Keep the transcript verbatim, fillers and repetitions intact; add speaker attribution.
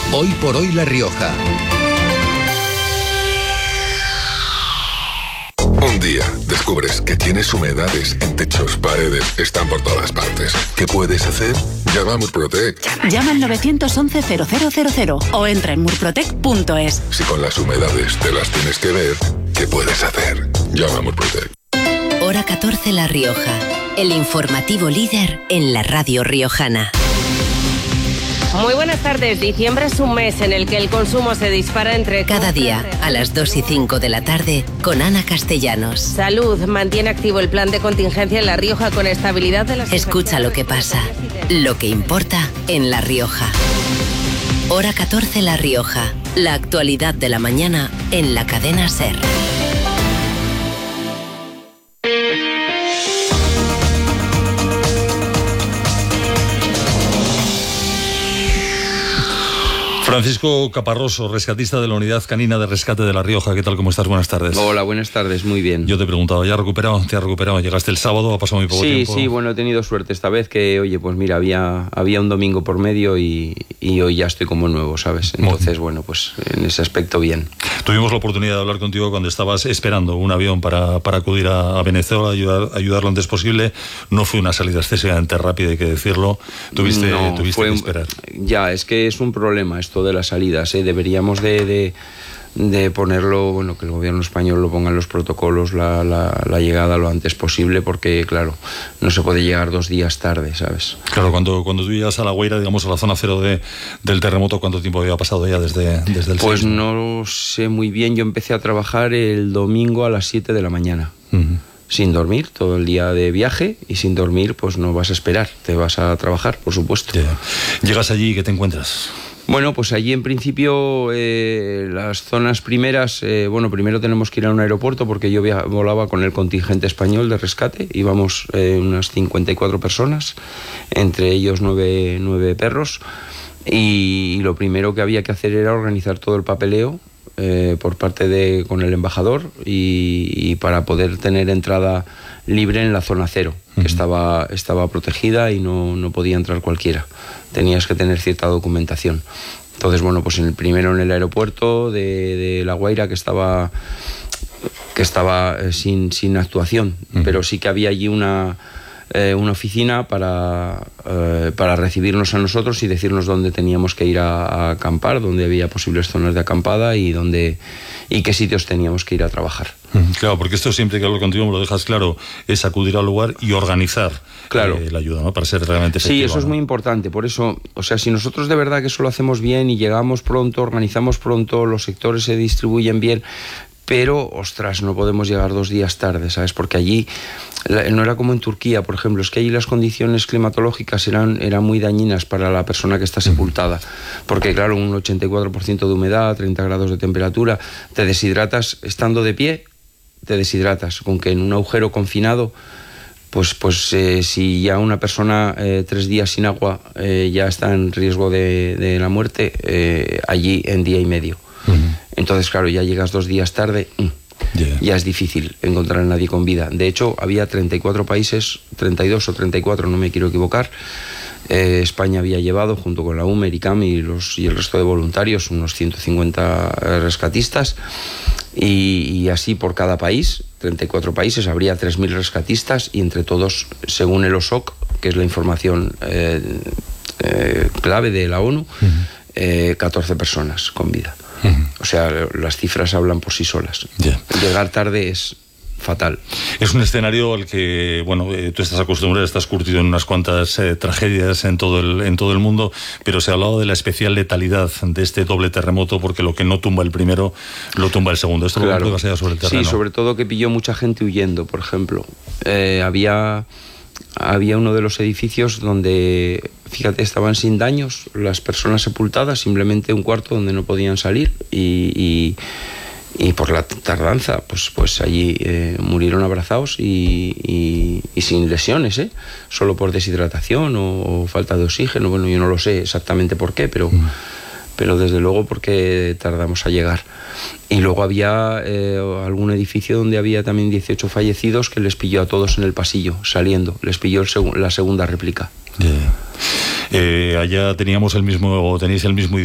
Speaker 1: Hoy por hoy La Rioja.
Speaker 2: Un día descubres que tienes humedades en techos, paredes, están por todas partes. ¿Qué puedes hacer? Llama a Murprotec.
Speaker 3: Llama al nueve once cero cero cero cero o entra en murprotec punto es.
Speaker 2: Si con las humedades te las tienes que ver, ¿qué puedes hacer? Llama a Murprotec.
Speaker 4: Hora catorce La Rioja, el informativo líder en la radio riojana.
Speaker 5: Muy buenas tardes. Diciembre es un mes en el que el consumo se dispara entre...
Speaker 4: Cada día, a las dos y cinco de la tarde, con Ana Castellanos.
Speaker 5: Salud mantiene activo el plan de contingencia en La Rioja con estabilidad de las...
Speaker 4: Escucha lo que pasa, lo que importa en La Rioja. Hora catorce La Rioja, la actualidad de la mañana en la cadena SER.
Speaker 6: Francisco Caparroso, rescatista de la Unidad Canina de Rescate de La Rioja. ¿Qué tal? ¿Cómo estás? Buenas tardes.
Speaker 7: Hola, buenas tardes. Muy bien.
Speaker 6: Yo te he preguntado, ¿ya has recuperado? ¿Te has recuperado? ¿Llegaste el sábado? ¿Ha pasado muy poco
Speaker 7: sí,
Speaker 6: tiempo?
Speaker 7: Sí, sí. Bueno, he tenido suerte esta vez que, oye, pues mira, había, había un domingo por medio y, y hoy ya estoy como nuevo, ¿sabes? Entonces, bueno, pues en ese aspecto bien.
Speaker 6: Tuvimos la oportunidad de hablar contigo cuando estabas esperando un avión para, para acudir a, a Venezuela, ayudar, ayudar lo antes posible. No fue una salida excesivamente rápida, hay que decirlo. Tuviste,
Speaker 7: no,
Speaker 6: tuviste
Speaker 7: fue,
Speaker 6: que esperar.
Speaker 7: Ya, es que es un problema esto de las salidas, ¿eh? Deberíamos de... De, de ponerlo, bueno, que el gobierno español lo ponga en los protocolos, la, la, la llegada lo antes posible, porque claro, no se puede llegar dos días tarde, ¿sabes?
Speaker 6: Claro, cuando, cuando tú llegas a La Guaira, digamos a la zona cero de, del terremoto, ¿cuánto tiempo había pasado ya desde, desde el
Speaker 7: Pues
Speaker 6: seis?
Speaker 7: No sé muy bien, yo empecé a trabajar el domingo a las siete de la mañana.
Speaker 6: Uh-huh.
Speaker 7: Sin dormir, todo el día de viaje, y sin dormir pues no vas a esperar, te vas a trabajar, por supuesto.
Speaker 6: Yeah. Llegas allí y ¿qué te encuentras?
Speaker 7: Bueno, pues allí en principio eh, las zonas primeras, eh, bueno, primero tenemos que ir a un aeropuerto porque yo via- volaba con el contingente español de rescate, íbamos eh, unas cincuenta y cuatro personas, entre ellos nueve, nueve perros, y, y lo primero que había que hacer era organizar todo el papeleo eh, por parte de con el embajador y, y para poder tener entrada libre en la zona cero, que uh-huh. estaba, estaba protegida y no, no podía entrar cualquiera. Tenías que tener cierta documentación. Entonces, bueno, pues en el primero en el aeropuerto de, de La Guaira, que estaba, que estaba eh, sin, sin actuación, uh-huh. pero sí que había allí una, eh, una oficina para, eh, para recibirnos a nosotros y decirnos dónde teníamos que ir a, a acampar, dónde había posibles zonas de acampada y, dónde, y qué sitios teníamos que ir a trabajar.
Speaker 6: Claro, porque esto siempre que hablo contigo me lo dejas claro, es acudir al lugar y organizar
Speaker 7: claro.
Speaker 6: eh, la ayuda, ¿no? Para ser realmente efectivo.
Speaker 7: Sí, eso
Speaker 6: ¿no?
Speaker 7: es muy importante. Por eso, o sea, si nosotros de verdad que eso lo hacemos bien y llegamos pronto, organizamos pronto, los sectores se distribuyen bien, pero, ostras, no podemos llegar dos días tarde, ¿sabes? Porque allí, no era como en Turquía, por ejemplo, es que allí las condiciones climatológicas eran, eran muy dañinas para la persona que está sepultada. Porque, claro, un ochenta y cuatro por ciento de humedad, treinta grados de temperatura, te deshidratas estando de pie, te deshidratas, con que en un agujero confinado, pues, pues eh, si ya una persona eh, tres días sin agua eh, ya está en riesgo de, de la muerte, eh, allí en día y medio. Uh-huh. Entonces, claro, ya llegas dos días tarde, yeah. ya es difícil encontrar a nadie con vida. De hecho, había treinta y cuatro países, treinta y dos o treinta y cuatro, no me quiero equivocar. Eh, España había llevado, junto con la U M E, ICAM y, los, y el resto de voluntarios, unos ciento cincuenta rescatistas. Y, y así por cada país, treinta y cuatro países, habría tres mil rescatistas y entre todos, según el O S O C, que es la información eh, eh, clave de la ONU, uh-huh. eh, catorce personas con vida. Uh-huh. O sea, las cifras hablan por sí solas. Yeah. Llegar tarde es fatal.
Speaker 6: Es un escenario al que, bueno, eh, tú estás acostumbrado, estás curtido en unas cuantas eh, tragedias en todo el en todo el mundo, pero se ha hablado de la especial letalidad de este doble terremoto, porque lo que no tumba el primero, lo tumba el segundo. Esto
Speaker 7: claro.
Speaker 6: lo que sobre el terreno.
Speaker 7: Sí, sobre todo que pilló mucha gente huyendo, por ejemplo. Eh, había, había uno de los edificios donde, fíjate, estaban sin daños las personas sepultadas, simplemente un cuarto donde no podían salir y... y y por la tardanza, pues, pues allí eh, murieron abrazados y, y, y sin lesiones, ¿eh? Solo por deshidratación o, o falta de oxígeno. Bueno, yo no lo sé exactamente por qué, pero, mm. pero desde luego porque tardamos a llegar. Y luego había eh, algún edificio donde había también dieciocho fallecidos que les pilló a todos en el pasillo, saliendo. Les pilló el seg- la segunda réplica.
Speaker 6: Yeah. Eh, allá teníamos el mismo, tenéis el mismo